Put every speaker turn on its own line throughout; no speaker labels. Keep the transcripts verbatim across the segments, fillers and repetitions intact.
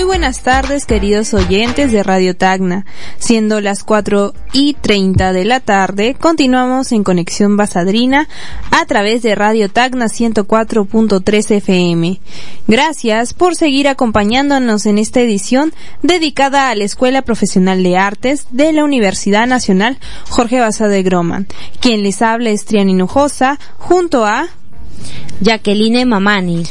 Muy buenas tardes, queridos oyentes de Radio Tacna. Siendo las cuatro y treinta de la tarde, continuamos en Conexión Basadrina a través de Radio Tacna ciento cuatro punto tres F M. Gracias por seguir acompañándonos en esta edición dedicada a la Escuela Profesional de Artes de la Universidad Nacional Jorge Basadre Groman. Quien les habla es Triana Hinojosa, junto a
Jacqueline Mamani.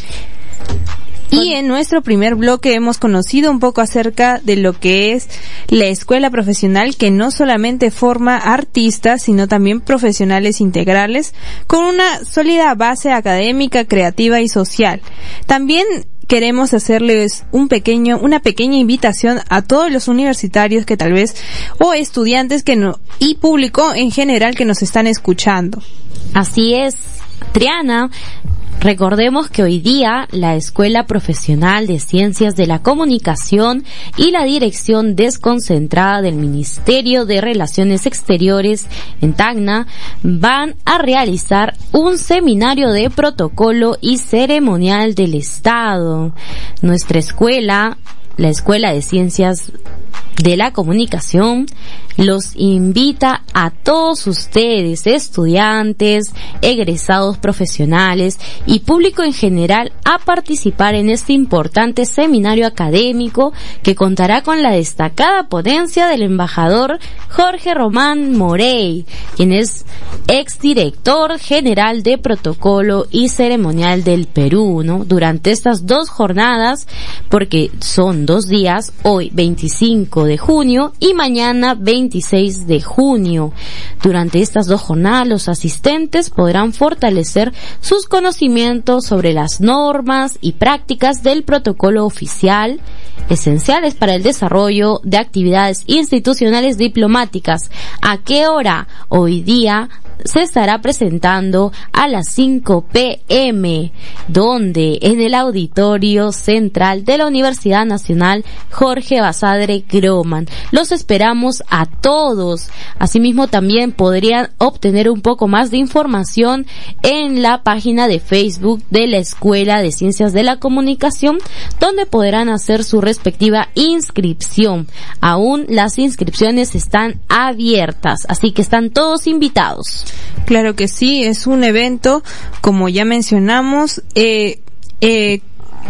Y en nuestro primer bloque hemos conocido un poco acerca de lo que es la escuela profesional, que no solamente forma artistas, sino también profesionales integrales con una sólida base académica, creativa y social. También queremos hacerles un pequeño, una pequeña invitación a todos los universitarios que tal vez, o estudiantes que no, y público en general que nos están escuchando.
Así es, Triana. Recordemos que hoy día la Escuela Profesional de Ciencias de la Comunicación y la Dirección Desconcentrada del Ministerio de Relaciones Exteriores en Tacna van a realizar un seminario de protocolo y ceremonial del Estado. Nuestra escuela, la Escuela de Ciencias de la Comunicación, los invita a todos ustedes, estudiantes, egresados profesionales y público en general, a participar en este importante seminario académico que contará con la destacada ponencia del embajador Jorge Román Morey, quien es exdirector general de Protocolo y Ceremonial del Perú, ¿no? Durante estas dos jornadas, porque son dos días, hoy veinticinco de junio y mañana veintiséis de junio. Durante estas dos jornadas, los asistentes podrán fortalecer sus conocimientos sobre las normas y prácticas del protocolo oficial, esenciales para el desarrollo de actividades institucionales diplomáticas. ¿A qué hora? Hoy día se estará presentando a las cinco pe eme, donde en el auditorio central de la Universidad Nacional Jorge Basadre Groman. Los esperamos a todos. Asimismo, también podrían obtener un poco más de información en la página de Facebook de la Escuela de Ciencias de la Comunicación, donde podrán hacer su respectiva inscripción. Aún las inscripciones están abiertas, así que están todos invitados.
Claro que sí, es un evento, como ya mencionamos, eh, eh,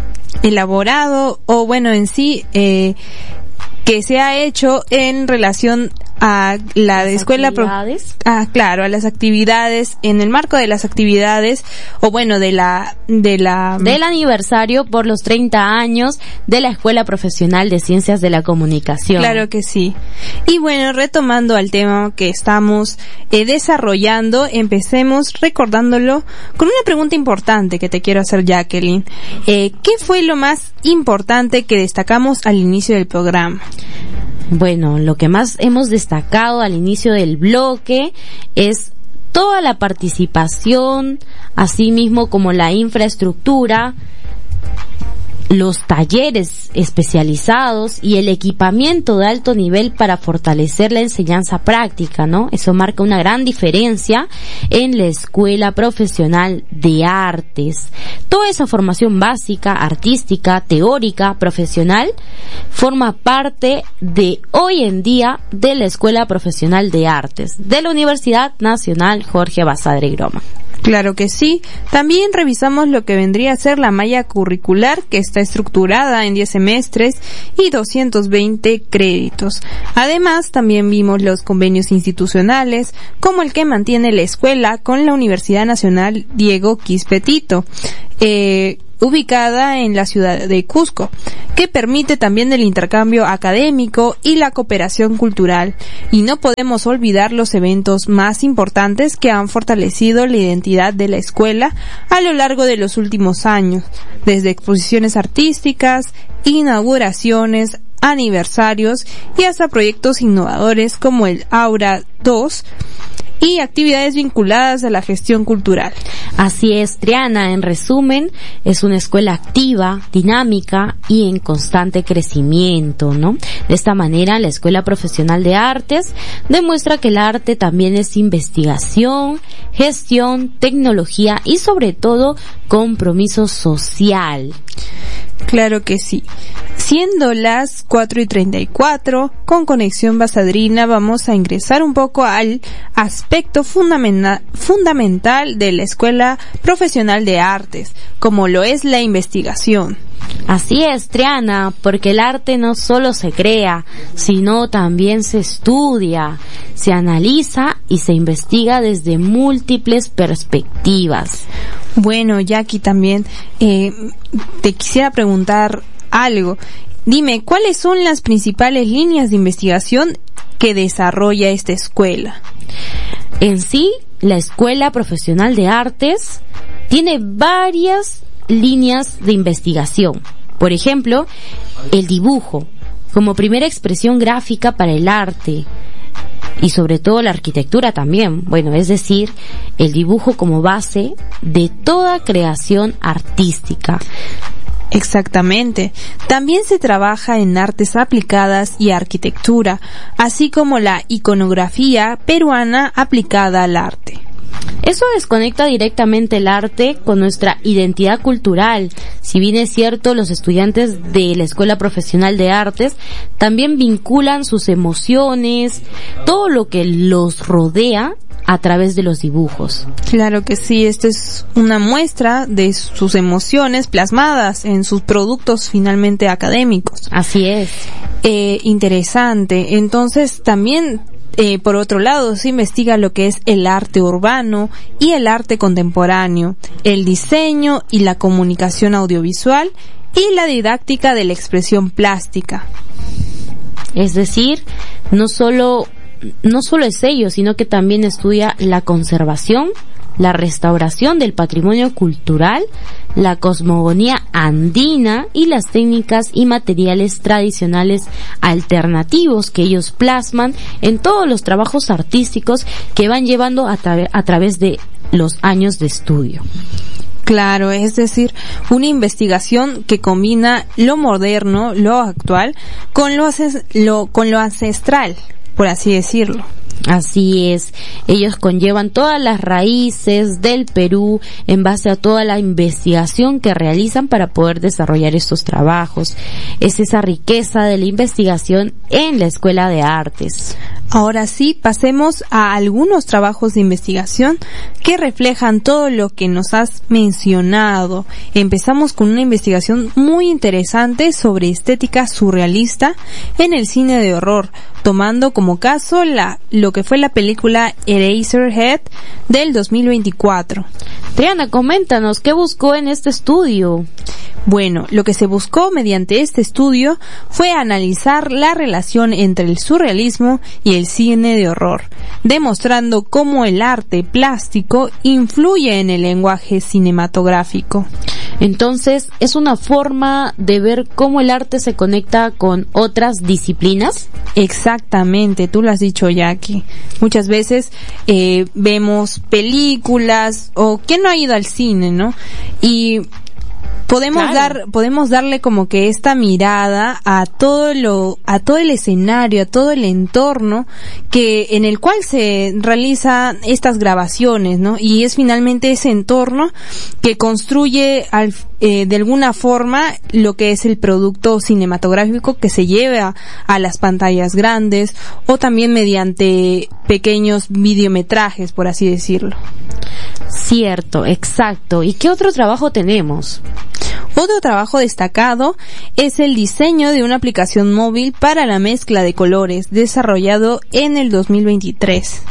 elaborado, o bueno, en sí, eh, que se ha hecho en relación a la
¿Las
escuela pro- ah claro a las actividades, en el marco de las actividades, o bueno, de la de la
del aniversario por los treinta años de la Escuela Profesional de Ciencias de la Comunicación.
Claro que sí. Y bueno, retomando al tema que estamos eh, desarrollando, empecemos recordándolo con una pregunta importante que te quiero hacer, Jacqueline. Eh, ¿qué fue lo más importante que destacamos al inicio del programa?
Bueno, lo que más hemos destacado al inicio del bloque es toda la participación, así mismo como la infraestructura, los talleres especializados y el equipamiento de alto nivel para fortalecer la enseñanza práctica, ¿no? Eso marca una gran diferencia en la Escuela Profesional de Artes. Toda esa formación básica, artística, teórica, profesional, forma parte de hoy en día de la Escuela Profesional de Artes de la Universidad Nacional Jorge Basadre Groman.
Claro que sí. También revisamos lo que vendría a ser la malla curricular, que está estructurada en diez semestres y doscientos veinte créditos. Además, también vimos los convenios institucionales, como el que mantiene la escuela con la Universidad Nacional Diego Quispetito, eh, ubicada en la ciudad de Cusco, que permite también el intercambio académico y la cooperación cultural. Y no podemos olvidar los eventos más importantes que han fortalecido la identidad de la escuela a lo largo de los últimos años, desde exposiciones artísticas, inauguraciones, aniversarios y hasta proyectos innovadores como el Aura dos y actividades vinculadas a la gestión cultural.
Así es, Triana. En resumen, es una escuela activa, dinámica y en constante crecimiento, ¿no? De esta manera, la Escuela Profesional de Artes demuestra que el arte también es investigación, gestión, tecnología y sobre todo compromiso social.
Claro que sí. Siendo las cuatro y treinta y cuatro, con Conexión Basadrina vamos a ingresar un poco al aspecto fundamenta- fundamental de la Escuela Profesional de Artes, como lo es la investigación.
Así es, Triana, porque el arte no solo se crea, sino también se estudia, se analiza y se investiga desde múltiples perspectivas.
Bueno, Jackie, también eh, te quisiera preguntar algo. Dime, ¿cuáles son las principales líneas de investigación que desarrolla esta escuela?
En sí, la Escuela Profesional de Artes tiene varias líneas de investigación. Por ejemplo, el dibujo, como primera expresión gráfica para el arte, y sobre todo la arquitectura también. Bueno, es decir, el dibujo como base de toda creación artística.
Exactamente. También se trabaja en artes aplicadas y arquitectura, así como la iconografía peruana aplicada al arte.
Eso desconecta directamente el arte con nuestra identidad cultural. Si bien es cierto, los estudiantes de la Escuela Profesional de Artes también vinculan sus emociones, todo lo que los rodea a través de los dibujos.
Claro que sí, esta es una muestra de sus emociones plasmadas en sus productos finalmente académicos.
Así es.
Eh, interesante. Entonces también Eh, por otro lado, se investiga lo que es el arte urbano y el arte contemporáneo, el diseño y la comunicación audiovisual y la didáctica de la expresión plástica.
Es decir, no solo, no solo es ello, sino que también estudia la conservación, la restauración del patrimonio cultural, la cosmogonía andina y las técnicas y materiales tradicionales alternativos que ellos plasman en todos los trabajos artísticos que van llevando a, tra- a través de los años de estudio.
Claro, es decir, una investigación que combina lo moderno, lo actual, con lo, aces- lo, con lo ancestral, por así decirlo.
Así es, ellos conllevan todas las raíces del Perú en base a toda la investigación que realizan para poder desarrollar estos trabajos. Es esa riqueza de la investigación en la Escuela de Artes.
Ahora sí, pasemos a algunos trabajos de investigación que reflejan todo lo que nos has mencionado. Empezamos con una investigación muy interesante sobre estética surrealista en el cine de horror, tomando como caso la lo que fue la película Eraserhead del dos mil veinticuatro.
Triana, coméntanos, ¿qué buscó en este estudio?
Bueno, lo que se buscó mediante este estudio fue analizar la relación entre el surrealismo y el cine de horror, demostrando cómo el arte plástico influye en el lenguaje cinematográfico.
Entonces, ¿es una forma de ver cómo el arte se conecta con otras disciplinas?
Exactamente, tú lo has dicho, Jackie. Muchas veces eh, vemos películas, o ¿quién no ha ido al cine, no? Y podemos
Claro.
dar podemos darle como que esta mirada a todo lo a todo el escenario, a todo el entorno que en el cual se realizan estas grabaciones, ¿no? Y es finalmente ese entorno que construye al, eh, de alguna forma lo que es el producto cinematográfico que se lleva a las pantallas grandes o también mediante pequeños videometrajes, por así decirlo.
Cierto, exacto. ¿Y qué otro trabajo tenemos?
Otro trabajo destacado es el diseño de una aplicación móvil para la mezcla de colores, desarrollado en el dos mil veintitrés.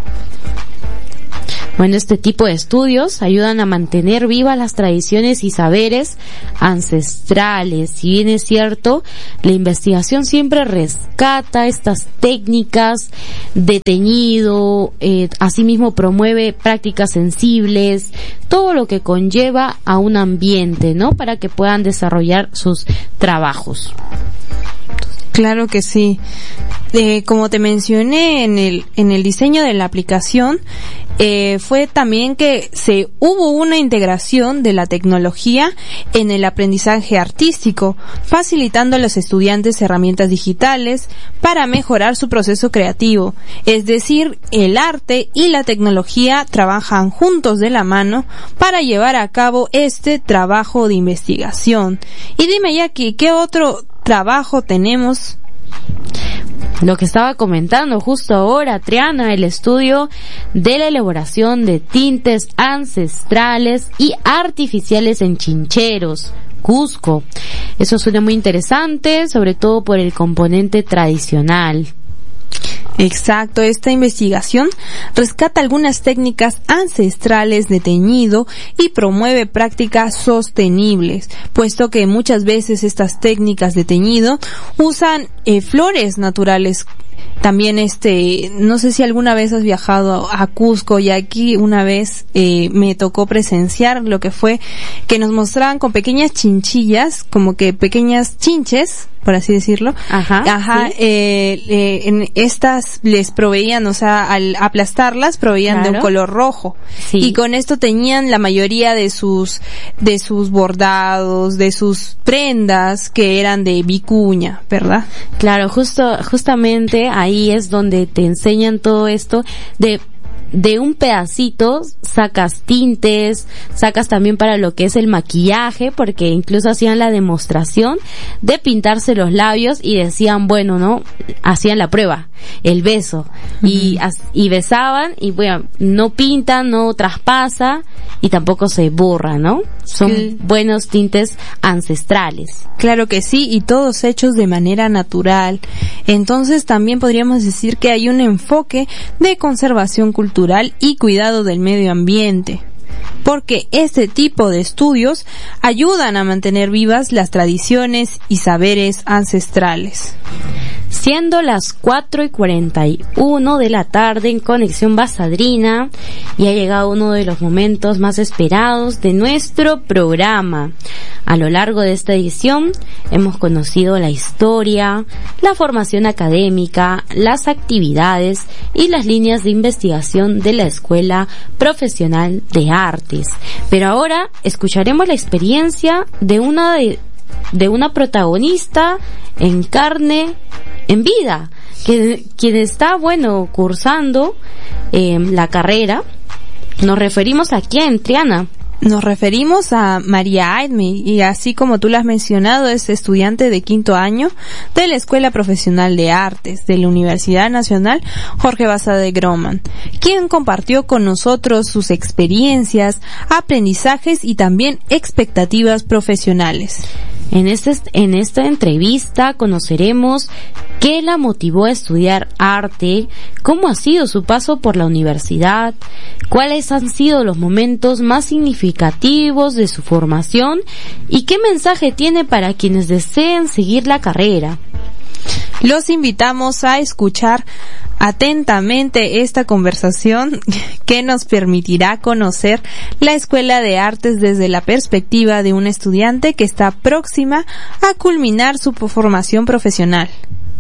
Bueno, este tipo de estudios ayudan a mantener vivas las tradiciones y saberes ancestrales. Si bien es cierto, la investigación siempre rescata estas técnicas de teñido, eh, asimismo promueve prácticas sensibles, todo lo que conlleva a un ambiente, ¿no? Para que puedan desarrollar sus trabajos.
Claro que sí. Eh, como te mencioné en el en el diseño de la aplicación, eh, fue también que se hubo una integración de la tecnología en el aprendizaje artístico, facilitando a los estudiantes herramientas digitales para mejorar su proceso creativo. Es decir, el arte y la tecnología trabajan juntos de la mano para llevar a cabo este trabajo de investigación. Y dime, Jackie, ¿qué otro trabajo tenemos?
Lo que estaba comentando justo ahora, Triana, el estudio de la elaboración de tintes ancestrales y artificiales en Chincheros, Cusco. Eso suena muy interesante, sobre todo por el componente tradicional.
Exacto, esta investigación rescata algunas técnicas ancestrales de teñido y promueve prácticas sostenibles, puesto que muchas veces estas técnicas de teñido usan eh, flores naturales. También este, no sé si alguna vez has viajado a Cusco, y aquí una vez eh, me tocó presenciar lo que fue que nos mostraban con pequeñas chinchillas, como que pequeñas chinches, por así decirlo.
Ajá.
Ajá,
¿sí?
eh, eh, en estas les proveían, o sea, al aplastarlas proveían
Claro.
de un color rojo.
Sí.
Y con esto teñían la mayoría de sus, de sus bordados, de sus prendas que eran de vicuña, ¿verdad?
Claro, justo, justamente ahí es donde te enseñan todo esto de de un pedacito sacas tintes, sacas también para lo que es el maquillaje, porque incluso hacían la demostración de pintarse los labios y decían, bueno, ¿no? Hacían la prueba, el beso, uh-huh. y, y besaban y bueno, no pintan, no traspasa y tampoco se borra, ¿no? Son sí. buenos tintes ancestrales.
Claro que sí, y todos hechos de manera natural. Entonces también podríamos decir que hay un enfoque de conservación cultural y cuidado del medio ambiente, porque este tipo de estudios ayudan a mantener vivas las tradiciones y saberes ancestrales.
Siendo las cuatro y cuarenta y uno de la tarde en Conexión Basadrina, y ha llegado uno de los momentos más esperados de nuestro programa. A lo largo de esta edición hemos conocido la historia, la formación académica, las actividades y las líneas de investigación de la Escuela Profesional de Artes. Pero ahora escucharemos la experiencia de una de, de una protagonista en carne, en vida, que, quien está, bueno, cursando eh, la carrera. ¿Nos referimos a quién, Triana?
Nos referimos a María Aidme, y así como tú lo has mencionado, es estudiante de quinto año de la Escuela Profesional de Artes de la Universidad Nacional Jorge Basadre Groman, quien compartió con nosotros sus experiencias, aprendizajes y también expectativas profesionales.
En, este, en esta entrevista conoceremos qué la motivó a estudiar arte, cómo ha sido su paso por la universidad, cuáles han sido los momentos más significativos de su formación y qué mensaje tiene para quienes deseen seguir la carrera.
Los invitamos a escuchar atentamente esta conversación que nos permitirá conocer la Escuela de Artes desde la perspectiva de un estudiante que está próxima a culminar su formación profesional.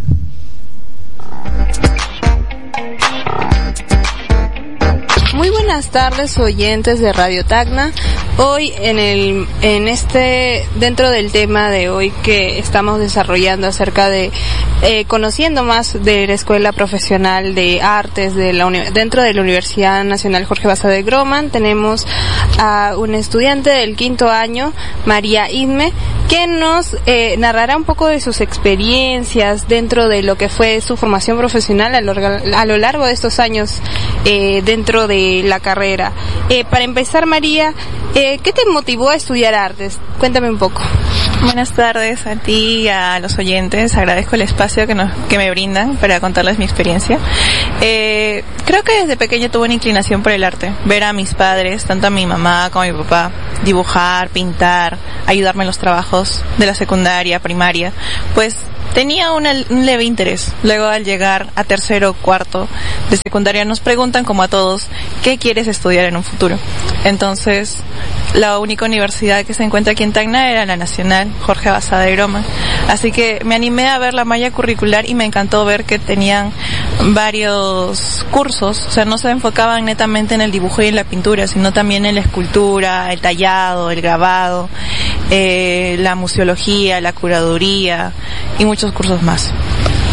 Muy buenas tardes, oyentes de Radio Tacna. Hoy en el en este dentro del tema de hoy que estamos desarrollando acerca de eh, conociendo más de la Escuela Profesional de Artes de la uni- dentro de la Universidad Nacional Jorge Basadre Groman, tenemos a un estudiante del quinto año, María Aidme, que nos eh, narrará un poco de sus experiencias dentro de lo que fue su formación profesional a lo, a lo largo de estos años eh, dentro de la carrera. Eh, para empezar, María, eh, ¿qué te motivó a estudiar artes? Cuéntame un poco.
Buenas tardes a ti y a los oyentes. Agradezco el espacio que, nos, que me brindan para contarles mi experiencia. Eh, creo que desde pequeño tuve una inclinación por el arte. Ver a mis padres, tanto a mi mamá como a mi papá, dibujar, pintar, ayudarme en los trabajos de la secundaria, primaria, pues tenía una, un leve interés. Luego, al llegar a tercero o cuarto de secundaria, nos preguntan, como a todos, ¿qué quieres estudiar en un futuro? Entonces, la única universidad que se encuentra aquí en Tacna era la Nacional Jorge Basadre Groman. Así que me animé a ver la malla curricular y me encantó ver que tenían varios cursos. O sea, no se enfocaban netamente en el dibujo y en la pintura, sino también en la escultura, el tallado, el grabado, eh, la museología, la curaduría y muchos cursos más.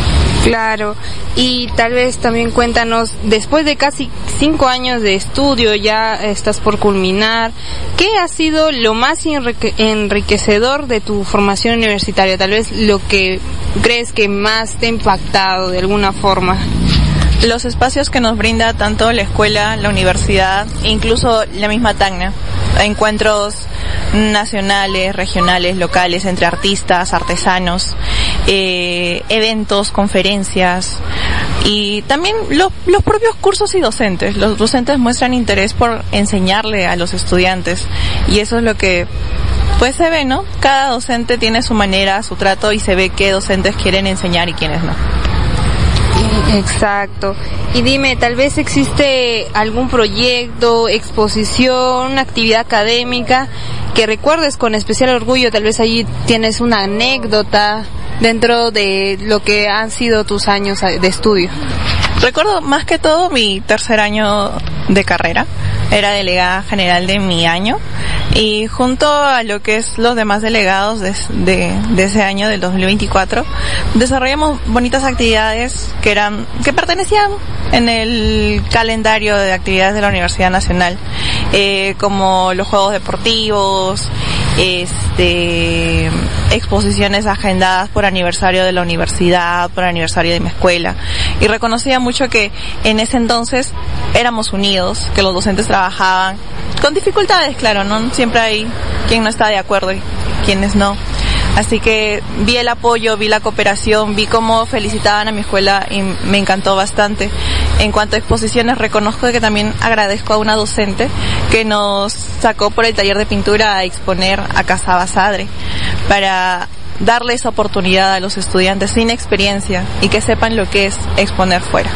Claro, y tal vez también cuéntanos, después de casi cinco años de estudio, ya estás por culminar, ¿qué ha sido lo más enrique- enriquecedor de tu formación universitaria? Tal vez lo que crees que más te ha impactado de alguna forma.
Los espacios que nos brinda tanto la escuela, la universidad e incluso la misma Tacna. Encuentros nacionales, regionales, locales, entre artistas, artesanos, eh, eventos, conferencias y también lo, los propios cursos y docentes. Los docentes muestran interés por enseñarle a los estudiantes y eso es lo que pues se ve, ¿no? Cada docente tiene su manera, su trato y se ve qué docentes quieren enseñar y quiénes no.
Exacto. Y dime, tal vez existe algún proyecto, exposición, una actividad académica que recuerdes con especial orgullo, tal vez allí tienes una anécdota dentro de lo que han sido tus años de estudio.
Recuerdo más que todo mi tercer año de carrera, era delegada general de mi año y junto a lo que es los demás delegados de, de, de ese año del dos mil veinticuatro desarrollamos bonitas actividades que eran que pertenecían en el calendario de actividades de la Universidad Nacional, eh, como los juegos deportivos, este exposiciones agendadas por aniversario de la universidad, por aniversario de mi escuela, y reconocía mucho que en ese entonces éramos unidos, que los docentes trabajaban con dificultades, claro, no siempre hay quien no está de acuerdo y quienes no. Así que vi el apoyo, vi la cooperación, vi cómo felicitaban a mi escuela y me encantó bastante. En cuanto a exposiciones, reconozco que también agradezco a una docente que nos sacó por el taller de pintura a exponer a Casa Basadre para darle esa oportunidad a los estudiantes sin experiencia y que sepan lo que es exponer fuera.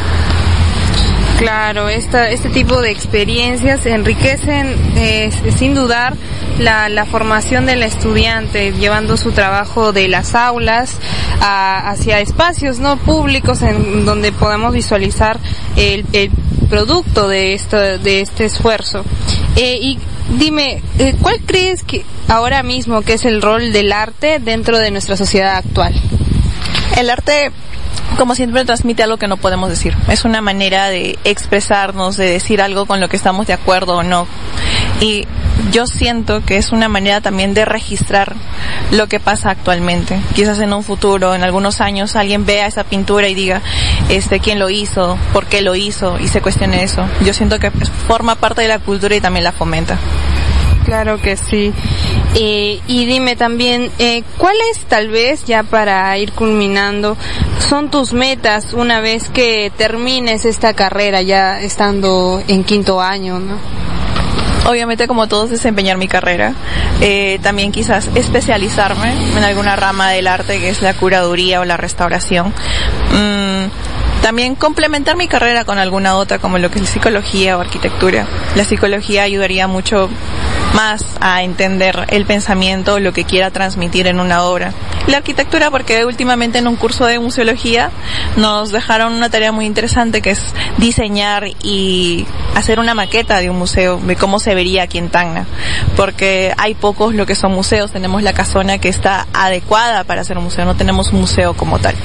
Claro, esta, este tipo de experiencias enriquecen eh, sin dudar la, la formación del estudiante, llevando su trabajo de las aulas a, hacia espacios no públicos en donde podamos visualizar el, el producto de esto, de este esfuerzo. Eh, y dime, eh, ¿cuál crees que ahora mismo que es el rol del arte dentro de nuestra sociedad actual?
El arte, como siempre, transmite algo que no podemos decir. Es una manera de expresarnos, de decir algo con lo que estamos de acuerdo o no. Y yo siento que es una manera también de registrar lo que pasa actualmente. Quizás en un futuro, en algunos años, alguien vea esa pintura y diga, este, quién lo hizo, por qué lo hizo, y se cuestione eso. Yo siento que forma parte de la cultura y también la fomenta.
Claro que sí. Eh, y dime también, eh, ¿cuáles tal vez, ya para ir culminando, son tus metas una vez que termines esta carrera, ya estando en quinto año, ¿no?
Obviamente, como todos, desempeñar mi carrera. Eh, también quizás especializarme en alguna rama del arte, que es la curaduría o la restauración. Mm, También complementar mi carrera con alguna otra, como lo que es psicología o arquitectura. La psicología ayudaría mucho más a entender el pensamiento, lo que quiera transmitir en una obra. La arquitectura, porque últimamente en un curso de museología nos dejaron una tarea muy interesante, que es diseñar y hacer una maqueta de un museo, de cómo se vería aquí en Tacna. Porque hay pocos lo que son museos, tenemos la casona que está adecuada para ser un museo, no tenemos un museo como tal.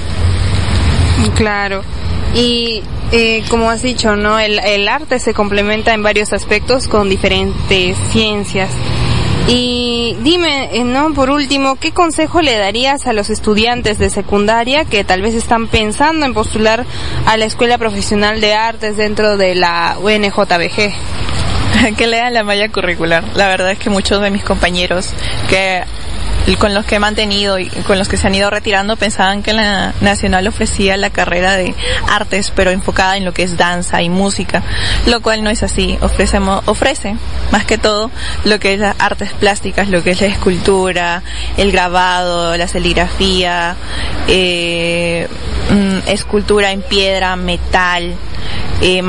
Claro. Y eh, como has dicho, ¿no? El, el arte se complementa en varios aspectos con diferentes ciencias. Y dime, eh, ¿no? Por último, ¿qué consejo le darías a los estudiantes de secundaria que tal vez están pensando en postular a la Escuela Profesional de Artes dentro de la U N J B G?
Que lean la malla curricular. La verdad es que muchos de mis compañeros que con los que he mantenido y con los que se han ido retirando pensaban que la Nacional ofrecía la carrera de artes, pero enfocada en lo que es danza y música, lo cual no es así. Ofrecemos, ofrece más que todo lo que es las artes plásticas, lo que es la escultura, el grabado, la serigrafía, eh, escultura en piedra, metal, eh,